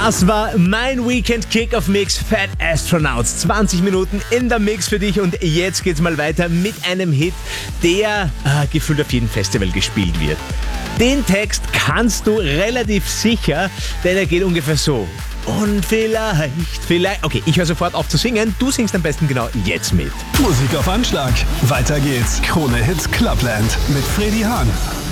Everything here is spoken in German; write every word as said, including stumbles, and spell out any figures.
Das war mein Weekend Kick-Off Mix Fat Astronauts. zwanzig Minuten in der Mix für dich und jetzt geht's mal weiter mit einem Hit, der äh, gefühlt auf jedem Festival gespielt wird. Den Text kannst du relativ sicher, denn er geht ungefähr so. Und vielleicht, vielleicht... Okay, ich höre sofort auf zu singen. Du singst am besten genau jetzt mit. Musik auf Anschlag. Weiter geht's. Krone Hits Clubland mit Freddy Hahn.